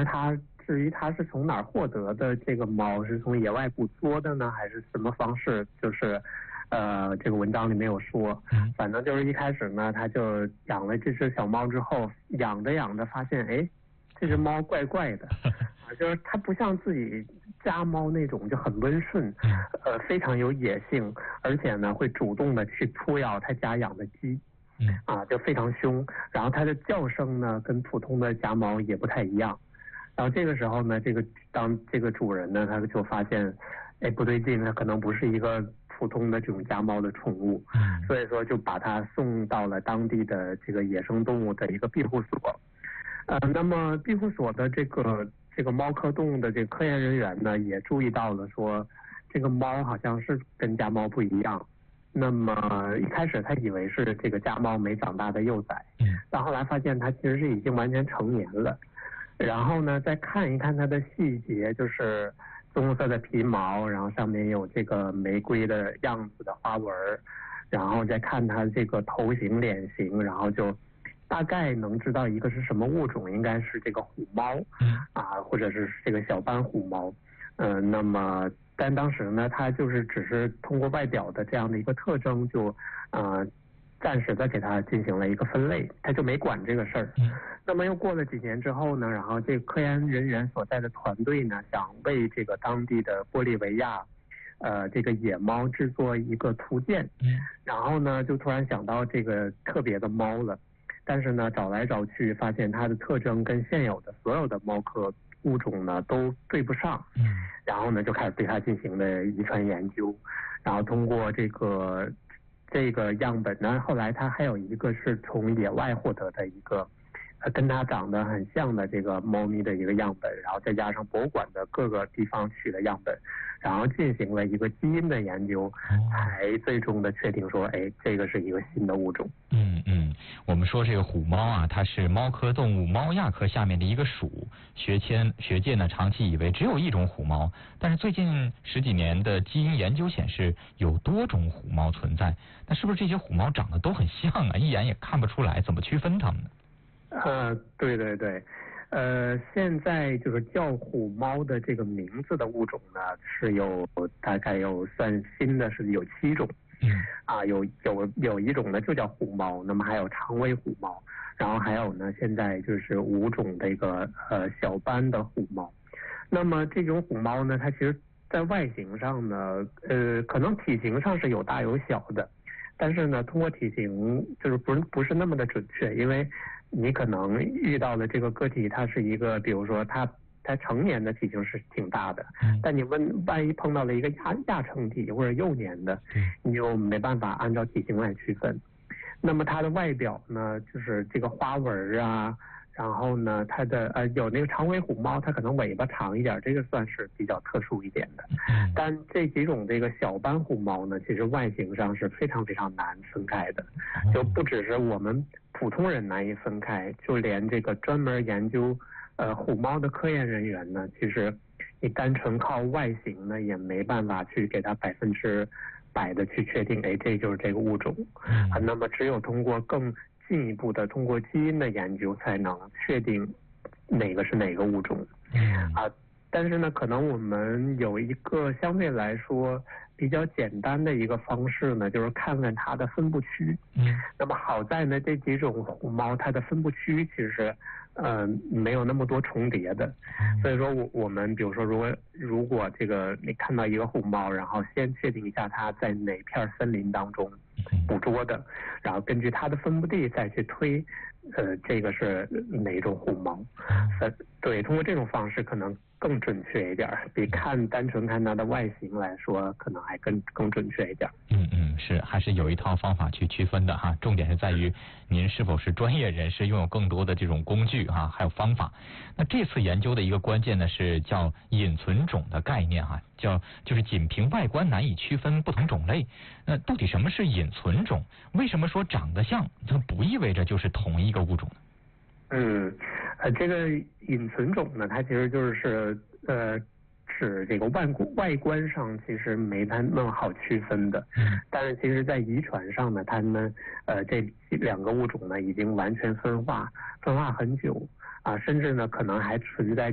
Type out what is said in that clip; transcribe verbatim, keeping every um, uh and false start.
而它至于它是从哪儿获得的这个猫，是从野外捕捉的呢，还是什么方式？就是呃，这个文章里没有说。反正就是一开始呢，他就养了这只小猫之后，养着养着发现，哎，这只猫怪怪的，啊，就是它不像自己家猫那种就很温顺，呃，非常有野性，而且呢会主动的去扑咬他家养的鸡。啊，就非常凶，然后它的叫声呢跟普通的家猫也不太一样，然后这个时候呢，这个当这个主人呢，他就发现，哎，不对劲，它可能不是一个普通的这种家猫的宠物，所以说就把它送到了当地的这个野生动物的一个庇护所。呃，那么庇护所的这个这个猫科动物的这个科研人员呢，也注意到了说，这个猫好像是跟家猫不一样。那么一开始他以为是这个家猫没长大的幼崽，但后来发现它其实是已经完全成年了。然后呢，再看一看它的细节，就是棕色的皮毛，然后上面有这个玫瑰的样子的花纹，然后再看它这个头型、脸型，然后就大概能知道一个是什么物种，应该是这个虎猫，啊，或者是这个小斑虎猫。嗯、呃，那么。但当时呢，他就是只是通过外表的这样的一个特征就，就呃暂时的给他进行了一个分类，他就没管这个事儿。那么又过了几年之后呢，然后这个科研人员所在的团队呢，想为这个当地的玻利维亚，呃，这个野猫制作一个图鉴，然后呢，就突然想到这个特别的猫了，但是呢，找来找去发现它的特征跟现有的所有的猫科物种呢都对不上，嗯，然后呢就开始对它进行了遗传研究，然后通过这个这个样本呢，后来它还有一个是从野外获得的一个呃跟它长得很像的这个猫咪的一个样本，然后再加上博物馆的各个地方取的样本，然后进行了一个基因的研究，才最终的确定说，哎，这个是一个新的物种。 嗯嗯，我们说这个虎猫啊，它是猫科动物猫亚科下面的一个属。学签学界呢长期以为只有一种虎猫，但是最近十几年的基因研究显示有多种虎猫存在。那是不是这些虎猫长得都很像啊？一眼也看不出来，怎么区分它们呢？ 呃，对对对。呃，现在就是叫虎猫的这个名字的物种呢，是有大概有算新的是有七种，嗯，啊，有有有一种呢就叫虎猫，那么还有长尾虎猫，然后还有呢现在就是五种这个呃小斑的虎猫。那么这种虎猫呢，它其实在外形上呢，呃，可能体型上是有大有小的，但是呢，通过体型就是不是不是那么的准确，因为你可能遇到的这个个体，它是一个，比如说它它成年的体型是挺大的，但你问万一碰到了一个亚亚成体或者幼年的，你就没办法按照体型来区分。那么它的外表呢，就是这个花纹啊，然后呢，它的呃有那个长尾虎猫，它可能尾巴长一点，这个算是比较特殊一点的。但这几种这个小斑虎猫呢，其实外形上是非常非常难分开的，就不只是我们普通人难以分开，就连这个专门研究呃虎猫的科研人员呢，其实你单纯靠外形呢，也没办法去给它百分之百的去确定，哎，这就是这个物种啊。那么只有通过更进一步的通过基因的研究，才能确定哪个是哪个物种啊。但是呢，可能我们有一个相对来说比较简单的一个方式呢，就是看看它的分布区。嗯，那么好在呢，这几种虎猫它的分布区其实呃没有那么多重叠的，所以说我我们比如说，如果如果这个你看到一个虎猫，然后先确定一下它在哪片森林当中捕捉的，然后根据它的分布地再去推，呃，这个是哪种虎猫？呃，对，通过这种方式可能更准确一点，比看单纯看它的外形来说，可能还更更准确一点。 嗯嗯，是，还是有一套方法去区分的哈。重点是在于您是否是专业人士，拥有更多的这种工具哈，还有方法。那这次研究的一个关键呢，是叫隐存种的概念哈，叫就是仅凭外观难以区分不同种类。那到底什么是隐存种？为什么说长得像，它不意味着就是同一个物种呢？ 嗯，呃，这个隐存种呢，它其实就是呃，指这个外外观上其实没它那么好区分的，但是其实在遗传上呢，它们呃这两个物种呢已经完全分化，分化很久啊，甚至呢可能还存在